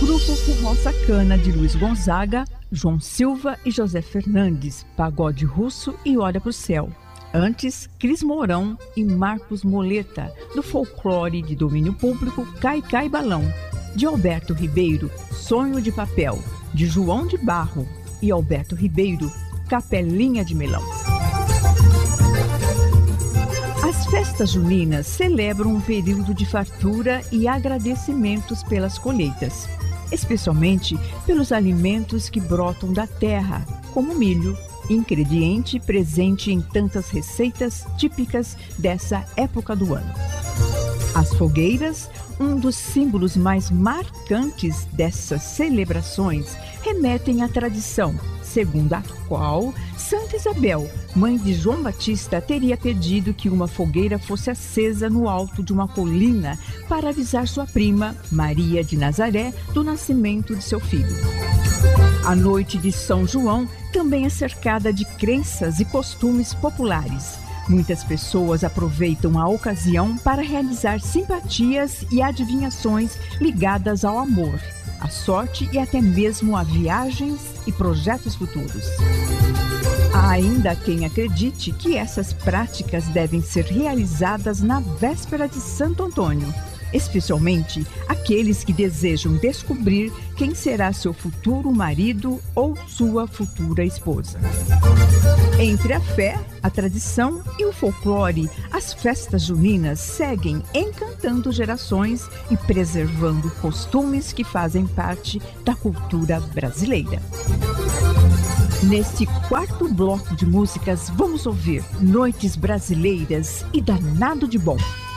Grupo Forró Sacana de Luiz Gonzaga, João Silva e José Fernandes, Pagode Russo e Olha pro Céu. Antes, Cris Mourão e Marcos Moleta, do folclore de domínio público Cai Cai Balão. De Alberto Ribeiro, Sonho de Papel. De João de Barro e Alberto Ribeiro, Capelinha de Melão. As festas juninas celebram um período de fartura e agradecimentos pelas colheitas, especialmente pelos alimentos que brotam da terra, como milho, ingrediente presente em tantas receitas típicas dessa época do ano. As fogueiras, um dos símbolos mais marcantes dessas celebrações, remetem à tradição, segundo a qual Santa Isabel, mãe de João Batista, teria pedido que uma fogueira fosse acesa no alto de uma colina para avisar sua prima, Maria de Nazaré, do nascimento de seu filho. A noite de São João também é cercada de crenças e costumes populares. Muitas pessoas aproveitam a ocasião para realizar simpatias e adivinhações ligadas ao amor, à sorte e até mesmo a viagens e projetos futuros. Há ainda quem acredite que essas práticas devem ser realizadas na véspera de Santo Antônio, especialmente aqueles que desejam descobrir quem será seu futuro marido ou sua futura esposa. Entre a fé, a tradição e o folclore, as festas juninas seguem encantando gerações e preservando costumes que fazem parte da cultura brasileira. Neste quarto bloco de músicas, vamos ouvir Noites Brasileiras e Danado de Bom.